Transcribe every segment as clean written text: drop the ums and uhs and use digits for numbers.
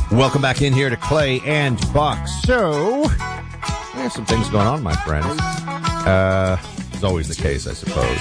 Welcome back in here to Clay and Buck. So, we have some things going on, my friends. It's always the case, I suppose.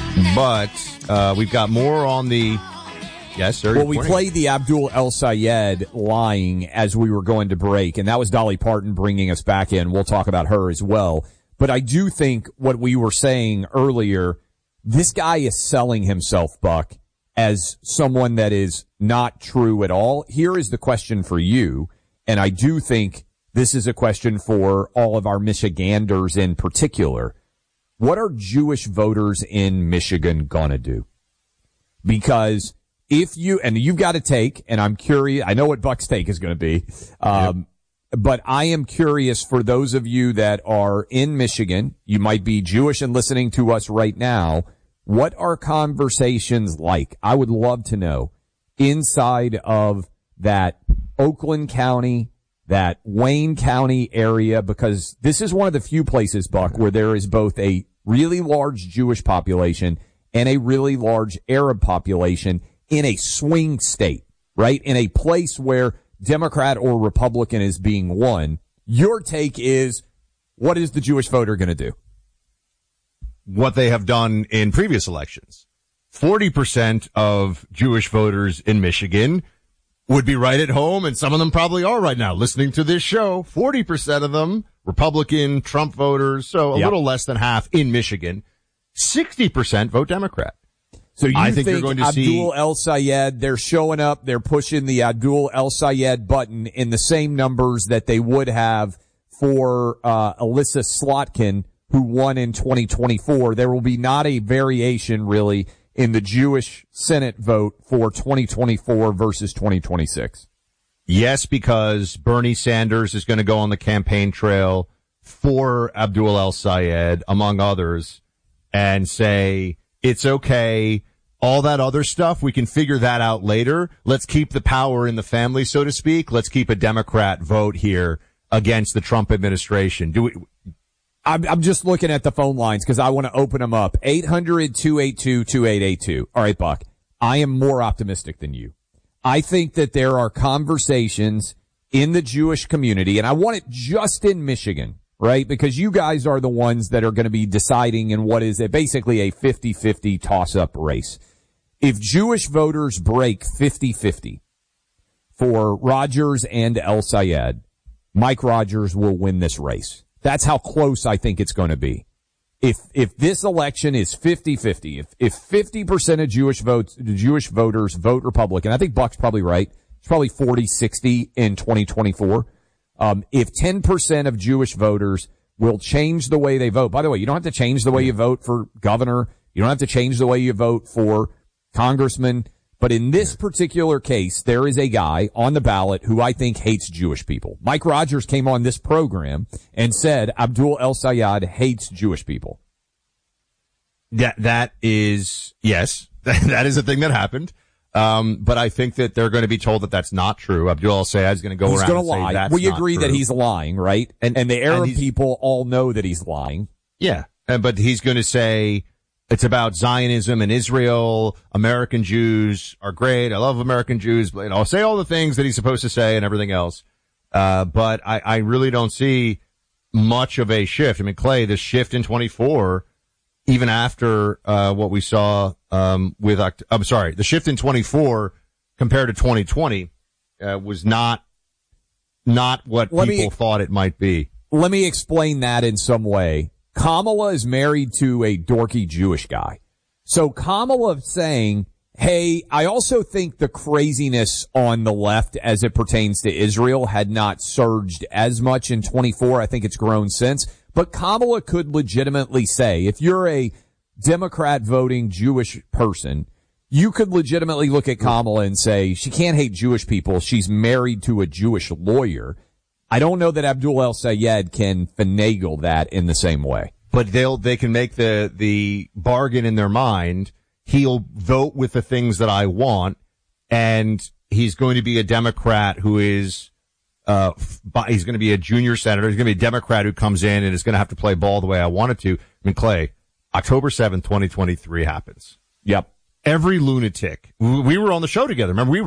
But we've got more on the... Yes, sir. Well, we played the Abdul El Sayed lying as we were going to break, and that was Dolly Parton bringing us back in. We'll talk about her as well. But I do think what we were saying earlier, this guy is selling himself, Buck, as someone that is not true at all. Here is the question for you, and I do think this is a question for all of our Michiganders in particular. What are Jewish voters in Michigan gonna do? Because if you, and you've got a take, and I'm curious, I know what Buck's take is going to be, but I am curious for those of you that are in Michigan, you might be Jewish and listening to us right now, what are conversations like? I would love to know inside of that Oakland County, that Wayne County area, because this is one of the few places, Buck, where there is both a really large Jewish population and a really large Arab population in a swing state, right? In a place where Democrat or Republican is being won. Your take is, what is the Jewish voter going to do? What they have done in previous elections. 40% of Jewish voters in Michigan would be right at home, and some of them probably are right now listening to this show. 40% of them, Republican, Trump voters, so a little less than half in Michigan. 60% vote Democrat. So you think you're going to Abdul El Sayed, they're showing up, they're pushing the Abdul El Sayed button in the same numbers that they would have for Alyssa Slotkin, who won in 2024. There will be not a variation, really, in the Jewish Senate vote for 2024 versus 2026. Yes, because Bernie Sanders is going to go on the campaign trail for Abdul El Sayed, among others, and say, it's okay. All that other stuff, we can figure that out later. Let's keep the power in the family, so to speak. Let's keep a Democrat vote here against the Trump administration. I'm just looking at the phone lines because I want to open them up. 800-282-2882. All right, Buck. I am more optimistic than you. I think that there are conversations in the Jewish community, and I want it just in Michigan, right? Because you guys are the ones that are going to be deciding in what is basically a 50-50 toss-up race. If Jewish voters break 50-50 for Rogers and El Sayed, Mike Rogers will win this race. That's how close I think it's going to be. If this election is 50-50, if 50% of Jewish voters vote Republican, I think Buck's probably right. It's probably 40-60 in 2024. If 10% of Jewish voters will change the way they vote. By the way, you don't have to change the way you vote for governor. You don't have to change the way you vote for congressman. But in this particular case, there is a guy on the ballot who I think hates Jewish people. Mike Rogers came on this program and said Abdul El Sayed hates Jewish people. That is, yes, that is a thing that happened. But I think that they're going to be told that that's not true. Abdul El Sayed is going to go around and say that's We agree not true. that he's lying, right? And the Arab people all know that he's lying. Yeah. But he's going to say it's about Zionism and Israel. American Jews are great. I love American Jews. But, I'll say all the things that he's supposed to say and everything else. But I really don't see much of a shift. I mean, Clay, the shift in 24, even after, what we saw, the shift in 24 compared to 2020, was not what people thought it might be. Let me explain that in some way. Kamala is married to a dorky Jewish guy. So Kamala saying, hey, I also think the craziness on the left as it pertains to Israel had not surged as much in 24. I think it's grown since. But Kamala could legitimately say, if you're a Democrat voting Jewish person, you could legitimately look at Kamala and say, she can't hate Jewish people. She's married to a Jewish lawyer. I don't know that Abdul El Sayed can finagle that in the same way. But they can make the bargain in their mind. He'll vote with the things that I want, and he's going to be a Democrat who is, he's going to be a junior senator. He's going to be a Democrat who comes in and is going to have to play ball the way I want it to. I mean, Clay, October 7th, 2023 happens. Yep. Every lunatic. We were on the show together. Remember, we